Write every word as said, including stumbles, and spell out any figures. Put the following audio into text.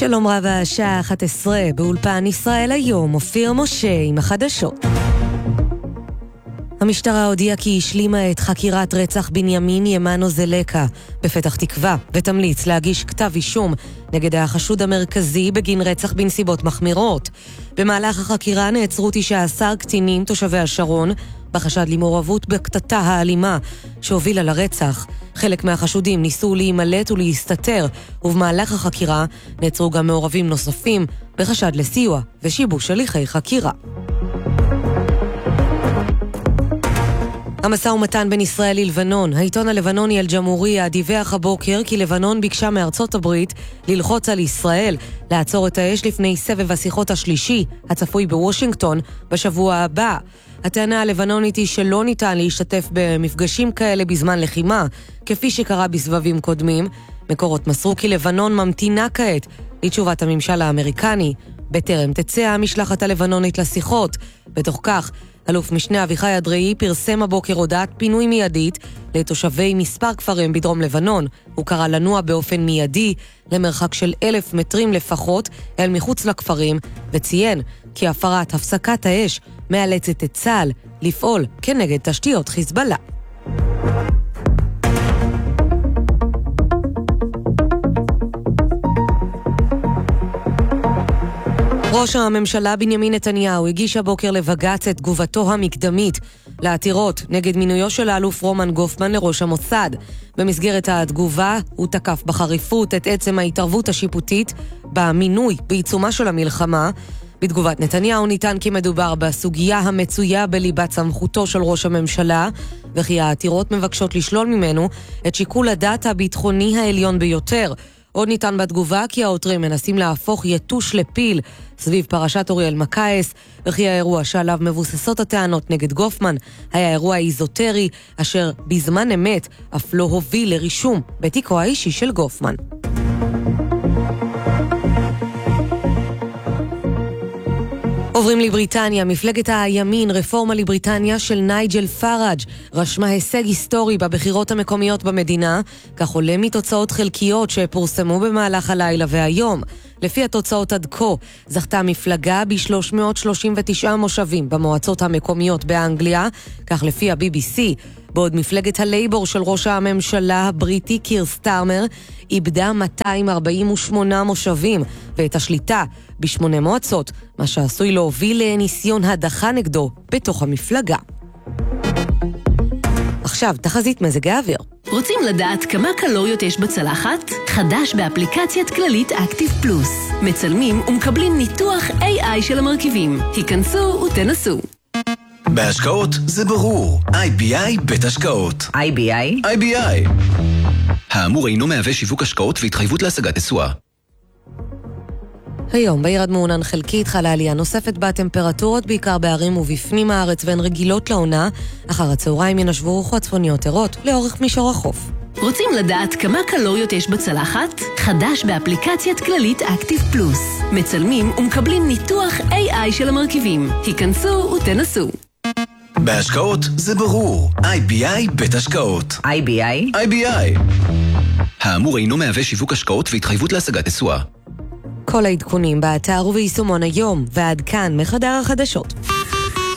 שלום רב, השעה אחת עשרה באולפן ישראל היום, אופיר משה עם החדשות. המשטרה הודיעה כי השלימה את חקירת רצח בנימין ימנו זלקה בפתח תקווה, ותמליץ להגיש כתב אישום נגד החשוד המרכזי בגין רצח בנסיבות מחמירות. במהלך החקירה נעצרו תשעה עשר קטינים תושבי השרון בחשד למעורבות בקטטה האלימה שהובילה לרצח. חלק מהחשודים ניסו להימלט ולהסתתר, ובמהלך החקירה נעצרו גם מעורבים נוספים בחשד לסיוע ושיבוש הליכי חקירה. המשא ומתן בין ישראל ללבנון. העיתון הלבנוני אל-ג'מהוריה דיווח הבוקר כי לבנון ביקשה מארצות הברית ללחוץ על ישראל לעצור את האש לפני סבב השיחות השלישי הצפוי בוושינגטון בשבוע הבא. הטענה הלבנונית היא שלא ניתן להשתתף במפגשים כאלה בזמן לחימה, כפי שקרה בסבבים קודמים. מקורות מסרו כי לבנון ממתינה כעת לתשובת הממשל האמריקני בטרם תצא המשלחת הלבנונית לשיחות. בתוך כך, אלוף משנה אביחי אדראי פרסם הבוקר הודעת פינוי מיידית לתושבי מספר כפרים בדרום לבנון. הוא קרא לנוע באופן מיידי למרחק של אלף מטרים לפחות אל מחוץ לכפרים, וציין כי הפרת הפסקת האש מאלצת את צה"ל לפעול כנגד תשתיות חיזבאללה. ראש הממשלה בנימין נתניהו הגיש הבוקר לבג"ץ את תגובתו המקדמית לעתירות נגד מינויו של האלוף רומן גופמן לראש המוסד. במסגרת התגובה הוא תקף בחריפות את עצם ההתערבות השיפוטית במינוי בעיצומה של המלחמה. בתגובת נתניהו ניתן כי מדובר בסוגיה המצויה בליבת סמכותו של ראש הממשלה, וכי העתירות מבקשות לשלול ממנו את שיקול הדעת הביטחוני העליון ביותר. עוד ניתן בתגובה כי העותרים מנסים להפוך יתוש לפיל סביב פרשת אוריאל מקייס, וכי האירוע שעליו מבוססות הטענות נגד גופמן היה אירוע איזוטרי אשר בזמן אמת אף לא הוביל לרישום בתיקו האישי של גופמן. עוברים לבריטניה. מפלגת הימין רפורמה לבריטניה של נייג'ל פאראג' רשמה הישג היסטורי בבחירות המקומיות במדינה, כך עולה מתוצאות חלקיות שפורסמו במהלך הלילה והיום. לפי התוצאות עד כה, זכתה המפלגה ב-שלוש מאות שלושים ותשעה מושבים במועצות המקומיות באנגליה, כך לפי ה-בי בי סי, בעוד מפלגת הלייבור של ראש הממשלה הבריטי קיר סטארמר איבדה מאתיים ארבעים ושמונה מושבים ואת השליטה בשמונה מועצות, מה שעשוי להוביל לניסיון הדחה נגדו בתוך המפלגה. עכשיו תחזית מזג האוויר. רוצים לדעת כמה קלוריות יש בצלחת? חדש באפליקציית כללית אקטיב פלוס. מצלמים ומקבלים ניתוח איי איי של המרכיבים. היכנסו ותנסו. בהשקעות זה ברור. איי בי איי בית השקעות. איי בי איי? איי בי איי. האמור אינו מהווה שיווק השקעות והתחייבות להשגת תשואה. היום בעיר אדמונן חלקית חלה עלייה נוספת בטמפרטורות, בעיקר בערים ובפנים הארץ, והן רגילות לעונה. אחר הצהריים ינשבו רוחות צפוניות ערות לאורך מישור החוף. רוצים לדעת כמה קלוריות יש בצלחת? חדש באפליקציית כללית אקטיב פלוס. מצלמים ומקבלים ניתוח איי איי של המרכיבים. היכנסו ותנסו. בהשקעות זה ברור. איי בי איי בית השקעות. איי בי איי? איי בי איי. האמור אינו מהווה שיווק השקעות והתחייבות להשגת תשואה. כל העדכונים באתר וביישומון היום, ועד כאן מחדר החדשות.